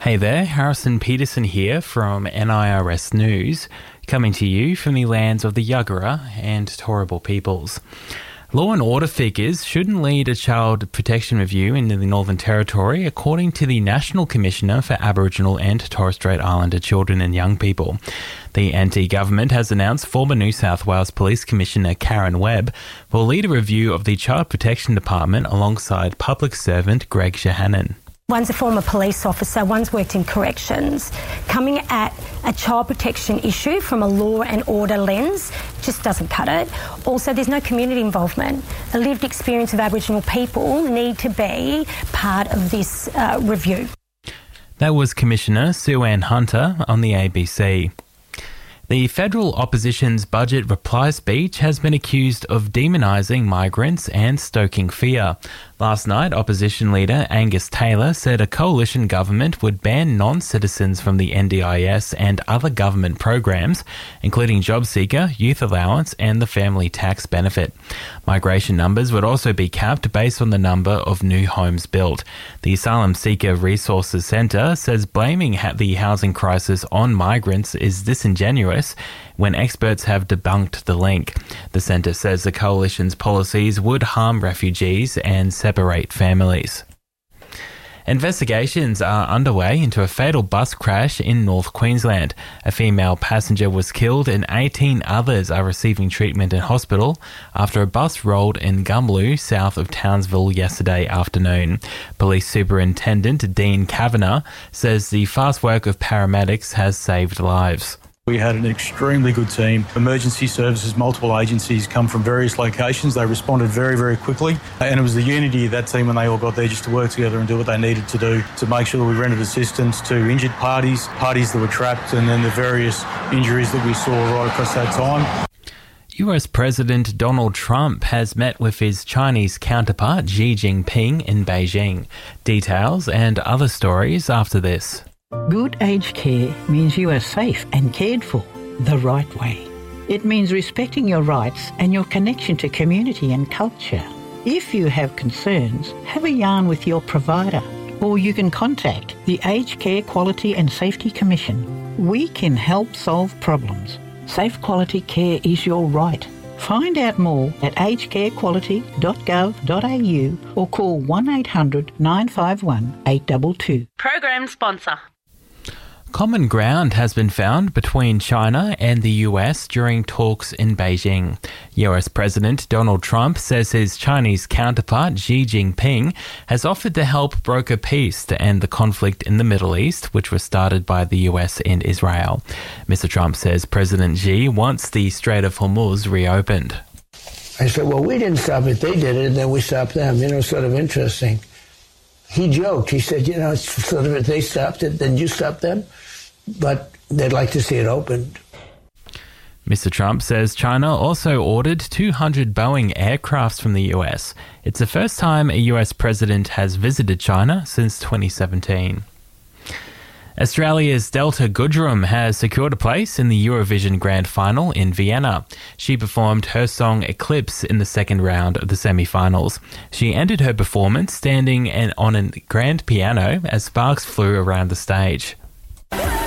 Hey there, Harrison Peterson here from NIRS News, coming to you from the lands of the Yagara and Turrbal peoples. Law and order figures shouldn't lead a child protection review in the Northern Territory, according to the National Commissioner for Aboriginal and Torres Strait Islander Children and Young People. The NT government has announced former New South Wales Police Commissioner Karen Webb will lead a review of the Child Protection Department alongside public servant Greg Shahanan. One's a former police officer, one's worked in corrections. Coming at a child protection issue from a law and order lens just doesn't cut it. Also, there's no community involvement. The lived experience of Aboriginal people need to be part of this review. That was Commissioner Sue Ann Hunter on the ABC. The federal opposition's budget reply speech has been accused of demonising migrants and stoking fear. Last night, opposition leader Angus Taylor said a coalition government would ban non-citizens from the NDIS and other government programs, including JobSeeker, Youth Allowance and the Family Tax Benefit. Migration numbers would also be capped based on the number of new homes built. The Asylum Seeker Resources Centre says blaming the housing crisis on migrants is disingenuous when experts have debunked the link. The centre says the coalition's policies would harm refugees and separate families. Investigations are underway into a fatal bus crash in North Queensland. A female passenger was killed and 18 others are receiving treatment in hospital after a bus rolled in Gumbaloo, south of Townsville, yesterday afternoon. Police Superintendent Dean Kavanagh says the fast work of paramedics has saved lives. We had an extremely good team. Emergency services, multiple agencies come from various locations. They responded very, very quickly. And it was the unity of that team when they all got there just to work together and do what they needed to do to make sure that we rendered assistance to injured parties that were trapped, and then the various injuries that we saw right across that time. US President Donald Trump has met with his Chinese counterpart Xi Jinping in Beijing. Details and other stories after this. Good aged care means you are safe and cared for the right way. It means respecting your rights and your connection to community and culture. If you have concerns, have a yarn with your provider, or you can contact the Aged Care Quality and Safety Commission. We can help solve problems. Safe quality care is your right. Find out more at agedcarequality.gov.au or call 1800 951 822. Program sponsor. Common ground has been found between China and the US during talks in Beijing. US President Donald Trump says his Chinese counterpart Xi Jinping has offered to help broker peace to end the conflict in the Middle East, which was started by the US and Israel. Mr. Trump says President Xi wants the Strait of Hormuz reopened. I said, well, we didn't stop it. They did it, and then we stopped them. Sort of interesting. He joked. He said, it's sort of if they stopped it, then you stop them. But they'd like to see it opened. Mr. Trump says China also ordered 200 Boeing aircrafts from the US. It's the first time a US president has visited China since 2017. Australia's Delta Goodrem has secured a place in the Eurovision Grand Final in Vienna. She performed her song Eclipse in the second round of the semi-finals. She ended her performance standing on a grand piano as sparks flew around the stage.